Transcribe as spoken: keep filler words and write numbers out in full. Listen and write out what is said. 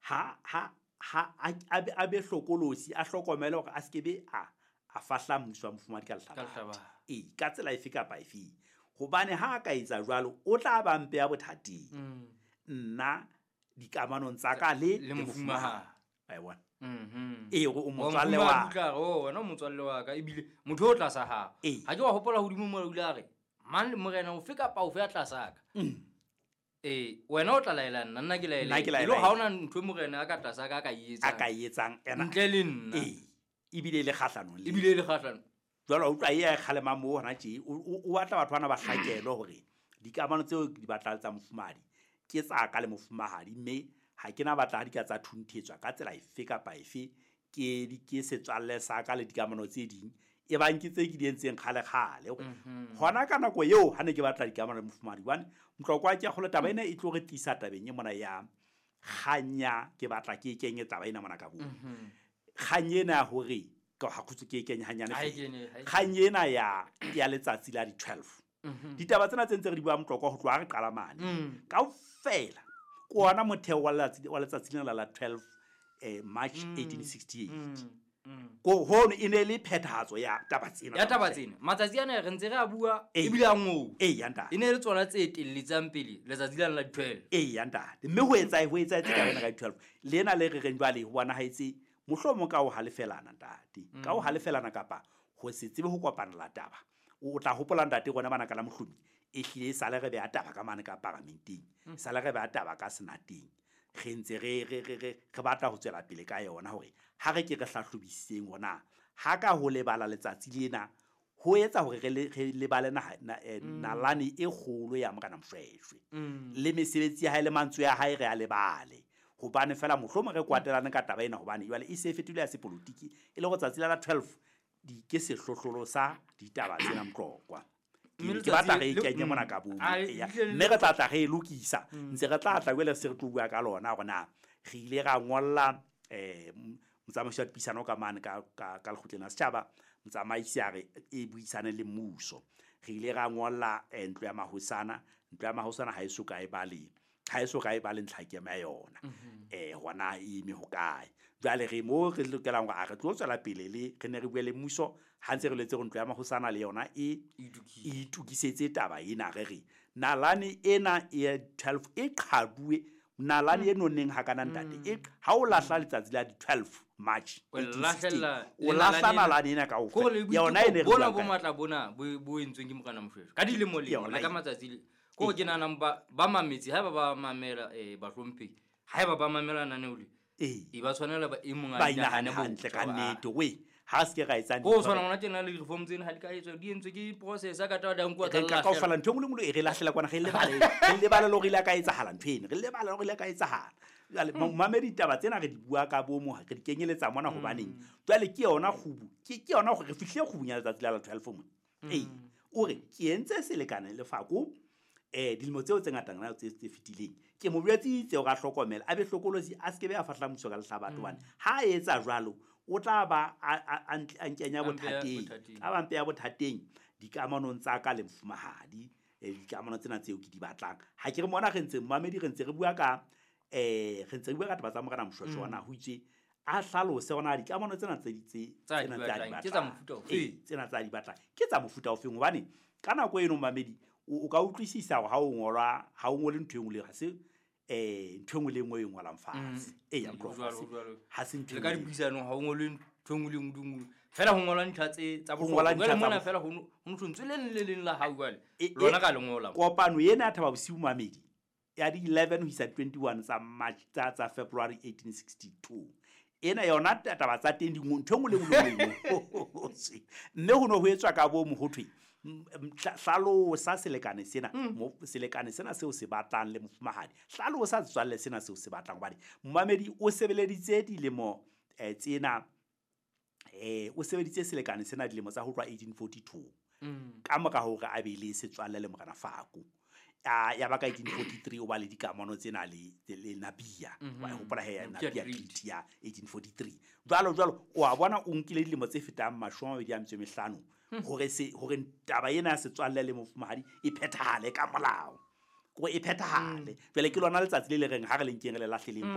ha ha ha a be a be hlokolosi a hlokomele hore a skebe a a fahla mmuso wa mofumahadi ka lehlabadi e ka tsela efe kapa efe hobane ha ka etsa jwalo o tla ba mpe ya bothateng nna dikamanong tsa ka le le mofumahadi ai bona mhm e go o motswalle wa ka o wena o motswalle wa ka ebile motho o tla sa ha ha ke wa hopola hodimo mo le are man le morena o fe kapa o fe a tla sa ka eh wena o tla laela nna nna ke laela ile ha ona ntwe morena a ka tla sa ka ka yetsa a ka yetsang ena ntle le nna eh ibile le kgahlano le ibile le kgahlano jwalo o tla ya kgalema mo hona tje o batla batho bana ba hlakelo hore dikamano tseo di batla tsa mofumahadi ke tsa ka le mofumahadi mme ha ke na batla di ka tsa thunthetswa ka tsela efe kapa efe ke di ke setswalle sa ka le dikamano tse ding e bang ke tse ke di entseng khale khale hona ka nako eo ha ne ke batla dikamano le mofumahadi one mtlokwa ke go le taba ena e tlo re tlisa tabeng e mona ya khanya ke batla ke kenye taba ena mona ka bo khanyena hore ka ha khutse ke kenya hanyane khanyena ya ya letsatsi la di twelve ditaba tsena tse ntse re di bua mtlokwa ho tloa re qala mane ka ofela ko ona motheo wa letsatsi wa letsatsi lena la twelve eh March eighteen sixty-eight ko hono ine le phethahatso ya taba tsena ya taba tsena matsatsi ana re ntse re a bua e bile a ngo eh yanta ine le tsona tse teletsang pele letsatsi la twelve eh yanta mme ho etsa ho etsa tse ka bana ka twelve lena le re reng jwale ho bona ha itse mohlomo ka o halefelana ntate ka o halefelana kapa ho se tsebe ho kopana la taba o tla hopola ntate gona bana ka la mohlumi e hlile sa le re be a taba ka mane ka parliamenting sa le re be a taba ka senateng re ntse re re re re batla ho tsela pele ka yona hore ha re ke re hlahlobiseng hona ha ka ho lebala letsatsi lena ho etsa hore re lebale nalane e kgolo ya mokana Mofweshwe le mesebetsi ya hae le mantswe ya hae re a lebale hobane fela mohlomo re kwatelane ka taba ena hobane jwale e se fetile ya sepolitiki e le go tsatsila la twelve di ke se hlohlolo sa ditaba tsena mqokwa ke batla re kenye mona ka bomo ya mme re tla tla re lokisa ntse re tla tla wele se re tlo bua ka lona gona re ile ga ngolla eh motsamaiso wa dipisano ka mane ka ka ka lekgotleng la setjhaba motsamaisi a re e buisane le mmuso re ile ga ngolla ntlo ya mahosana ntlo ya mahosana ha iso ka e bale ha iso ka e bale ntlhake ma yona eh hona e me ho kae jwale re mo re lokela ngo a re tlo tswela pele le re ne re buele mmuso ha ntse re letse go ntlo ya mahosana le yona e itukisetse taba ena re re nalane ena e twelve e qhabuwe nalane e nonneng ha kana ntate e ha o lahla letsatsi la di twelve March o lahlela o lahla nalane ena ka o yona ene re bona bo matla bona bo entsweng ke mokana Mofweshwe ka dilemo le le ka matsatsi ko ke nana ba ba mametsi ha ba ba mamela eh ba hlomphe ha ba ba mamela nane o le eh e ba tshwanela ba e monga ba ina hane hantle ka nnete we ha se ke ga etsa go tshwana ngwana tena le reform tsena ha di ka etswa di entswe ke process a ka twa dang kwa ka ka fala ntho ngwe e re lahlela kwana ge le bale re le bale lo rile ka etsa hala nthwene re le bale lo rile ka etsa hala jale mamedi taba tsena re di bua ka bo mo re di kenyeletsa mona go baneng jale ke yona khubu ke ke yona go re fihle khubunya letsatsi la twelve mo eh o re ke entse selekane le fako eh dilemo tseo tse ngata ngana tse tse fitileng ke mo bletsi tseo ga hlokomela a be hlokolosi a skebe a fahla mmuso ka lehlabatho bana ha etsa jwalo o tla ba a nkenya bothateng a ba mpe ya bothateng dikamanong tsa ka le mfumahadi e dikamano tsena tseo ke di batlang ha ke re mona re ntse mmamedi re ntse re bua ka eh re ntse re bua ka taba tsa mokana Mofweshwe ona ho itse a hlalose ona dikamano tsena tse ditse tsena tsa di batlang ke tsa mofuta ofe tsena tsa di batlang ke tsa mofuta ofe ngobane kana ko eno mmamedi o ka utlwisisa go ha o ngolwa ha o ngole ntwe ngwe le ga se eh ntwe ngwe le ngwe e ngwalang fatshe e ya professor ha se ntwe ka dipuisano ha o ngole ntwe ngwe le ngwe fela ho ngolwa nthatse tsa bohlokwa le mona fela ho ho ntse le le le la ha uale lona ka le ngola kopano yena a thaba bosiu mamedi ya di eleven ho isa twenty-one tsa March tsa tsa February eighteen sixty-two ena yona taba tsa teng di ntwe ngwe le ngwe mme ho no ho etswa ka bo mo hothwe hlalo sa selekane sena mo selekane sena seo se batlang le mofumahadi hlalo sa tswalle sena seo se batlang bane mmamedi o sebeleditse dilemo eh tsena eh o sebeditse selekane sena dilemo tsa ho tloa eighteen forty-two ka moka hore a be le setswalle le mokana Faku ya ya ba ka eighteen forty-three o ba le dikamano tsena le le Nabia wa hopola he Nabia treaty ya eighteen forty-three jwalo jwalo o a bona o nkile dilemo tse fetang mashome di a metse mehlano hore se hore taba ena se tswalle le mofumahadi e phethahale ka molao go e phethahale jwale ke lona letsatsi le le reng ha re le nkeng le lahleleng